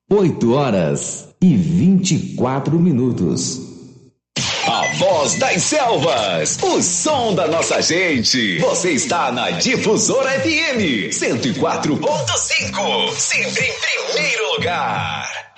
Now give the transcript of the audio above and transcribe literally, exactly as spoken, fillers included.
oito horas e vinte e quatro minutos. A voz das selvas, o som da nossa gente. Você está na Difusora F M cento e quatro ponto cinco, sempre em primeiro lugar.